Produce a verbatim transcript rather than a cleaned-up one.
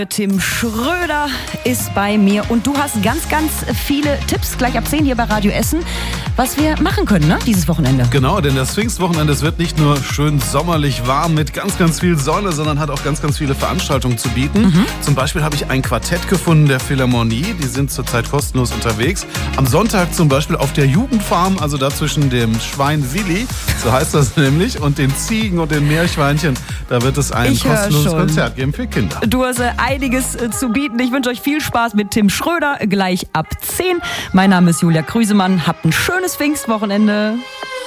Tim Schröder ist bei mir und du hast ganz, ganz viele Tipps gleich ab zehn hier bei Radio Essen, was wir machen können, ne, dieses Wochenende. Genau, denn das Pfingstwochenende, es wird nicht nur schön sommerlich warm mit ganz, ganz viel Sonne, sondern hat auch ganz, ganz viele Veranstaltungen zu bieten. Mhm. Zum Beispiel habe ich ein Quartett gefunden der Philharmonie, die sind zurzeit kostenlos unterwegs. Am Sonntag zum Beispiel auf der Jugendfarm, also da zwischen dem Schwein Willi, so heißt das nämlich, und den Ziegen und den Meerschweinchen, da wird es ein ich kostenloses Konzert geben für Kinder. Du hast äh, einiges äh, zu bieten. Ich wünsche euch viel Spaß mit Tim Schröder gleich ab zehn. Mein Name ist Julia Krüsemann. Habt ein schönes Pfingstwochenende.